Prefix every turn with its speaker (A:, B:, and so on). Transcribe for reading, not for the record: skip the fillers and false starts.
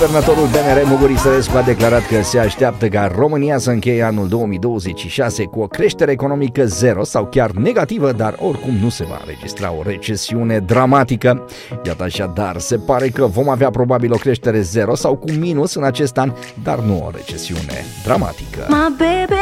A: Guvernatorul BNR Muguri Sărescu a declarat că se așteaptă ca România să încheie anul 2026 cu o creștere economică zero sau chiar negativă, dar oricum nu se va înregistra o recesiune dramatică. Iată așadar, se pare că vom avea probabil o creștere zero sau cu minus în acest an, dar nu o recesiune dramatică.